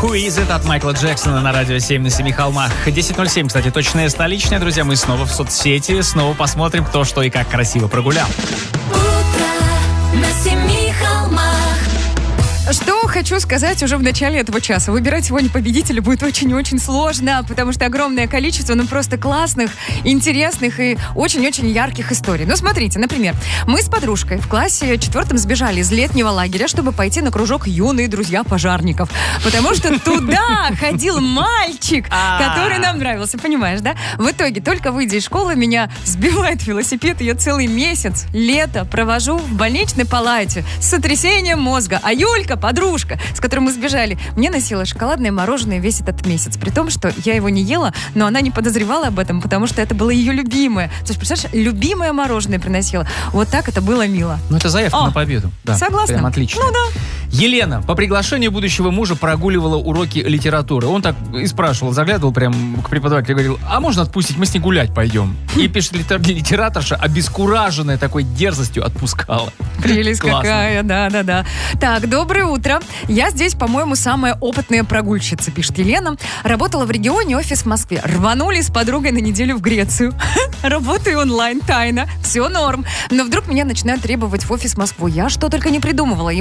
Who Is It от Майкла Джексона на радио 7 на 7 холмах. 10:07, кстати, точная столичная, друзья. Мы снова в соцсети, снова посмотрим, кто что и как красиво прогулял. Утро на 7 холмах. Что хочу сказать уже в начале этого часа. Выбирать сегодня победителя будет очень-очень сложно, потому что огромное количество, просто классных, интересных и очень-очень ярких историй. Смотрите, например, мы с подружкой в классе 4 сбежали из летнего лагеря, чтобы пойти на кружок «Юные друзья пожарников». Потому что туда ходил мальчик, который нам нравился, понимаешь, да? В итоге, только выйдя из школы, меня сбивает велосипед, и я целый месяц, лето провожу в больничной палате с сотрясением мозга. А Юлька, подружка, с которой мы сбежали, мне носила шоколадное мороженое весь этот месяц. При том, что я его не ела, но она не подозревала об этом, потому что это было ее любимое. То есть, представляешь, любимое мороженое приносила. Вот так это было мило. Это заявка на победу. Да, согласна. Прям отлично. Да. Елена по приглашению будущего мужа прогуливала уроки литературы. Он так и спрашивал, заглядывал прям к преподавателю и говорил: а можно отпустить, мы с ней гулять пойдем? И пишет литераторша, обескураженная такой дерзостью, отпускала. Прелесть какая, да. Так, доброе утро. Я здесь, по-моему, самая опытная прогульщица, пишет Елена. Работала в регионе, офис в Москве. Рванули с подругой на неделю в Грецию. Работаю онлайн, тайно. Все норм. Но вдруг меня начинают требовать в офис в Москву. Я что только не придумывала.